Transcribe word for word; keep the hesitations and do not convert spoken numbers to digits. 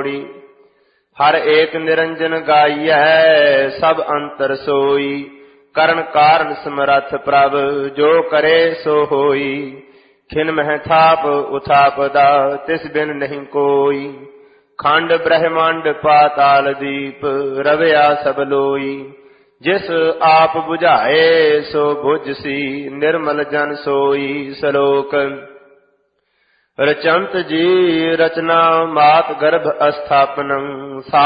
पौड़ी। हर एक निरंजन गाइयै सब अंतर सोई। करण कारण समरथ प्रभ जो करे सो होई। खिन मह थाप उथापदा तिस बिन नहीं कोई। खंड ब्रह्मांड पाताल दीप रवया सब लोई। जिस आप बुझाए सो बुझसी निर्मल जन सोई। सलोक रचंत जी रचना मात गर्भ स्थापनं सा